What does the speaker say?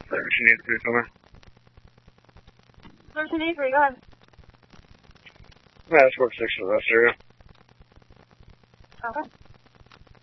1383, tell me. 1383, go ahead. Yeah, let's work 6 for the rest area. Okay.